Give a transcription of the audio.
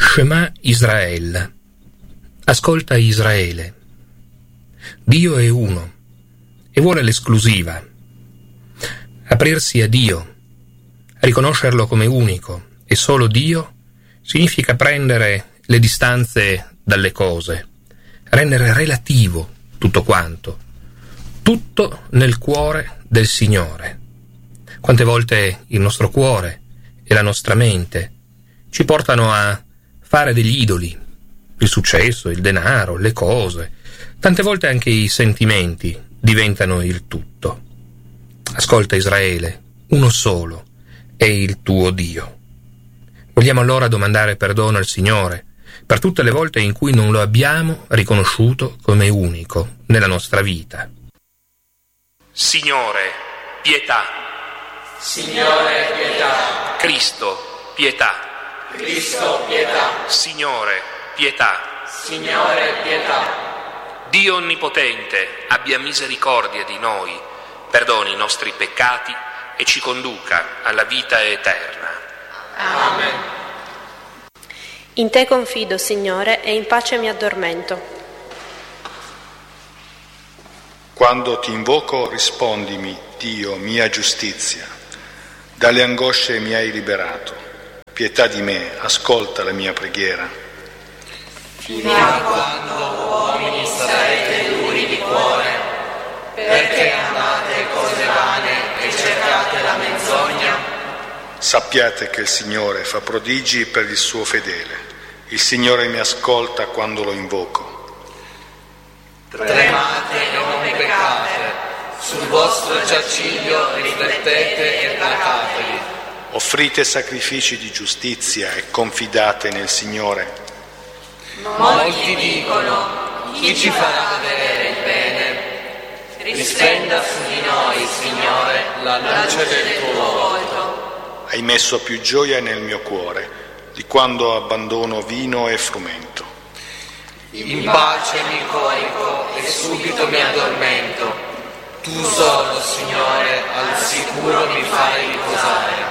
Shema Israel. Ascolta Israele. Dio è uno e vuole l'esclusiva. Aprirsi a Dio, riconoscerlo come unico e solo Dio, significa prendere le distanze dalle cose, rendere relativo tutto quanto, tutto nel cuore del Signore. Quante volte il nostro cuore e la nostra mente ci portano a fare degli idoli, il successo, il denaro, le cose, tante volte anche i sentimenti diventano il tutto. Ascolta Israele, uno solo è il tuo Dio. Vogliamo allora domandare perdono al Signore per tutte le volte in cui non lo abbiamo riconosciuto come unico nella nostra vita. Signore, pietà. Signore, pietà. Cristo, pietà. Cristo, pietà. Signore, pietà. Signore, pietà. Dio Onnipotente, abbia misericordia di noi, perdoni i nostri peccati e ci conduca alla vita eterna. Amen. In te confido, Signore, e in pace mi addormento. Quando ti invoco, rispondimi, Dio, mia giustizia. Dalle angosce mi hai liberato. Pietà di me, ascolta la mia preghiera. Fino a quando, uomini, sarete duri di cuore, perché amate cose vane e cercate la menzogna? Sappiate che il Signore fa prodigi per il suo fedele. Il Signore mi ascolta quando lo invoco. Tremate e non peccate, sul vostro giaciglio riflettete e placatevi. Offrite sacrifici di giustizia e confidate nel Signore. Molti dicono, chi ci farà vedere il bene? Risplenda su di noi, Signore, la luce del tuo volto. Hai messo più gioia nel mio cuore di quando abbandono vino e frumento. In pace mi corico e subito mi addormento. Tu solo, Signore, al sicuro mi fai riposare.